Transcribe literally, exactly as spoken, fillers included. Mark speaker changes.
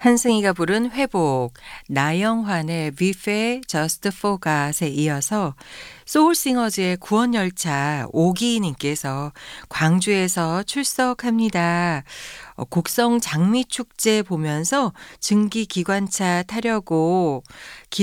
Speaker 1: 한승희가 부른 회복, 나영환의 위페의 Just Forgot에 이어서 소울싱어즈의 구원열차 오기님께서 광주에서 출석합니다. 어, 곡성 장미축제 보면서 증기기관차 타려고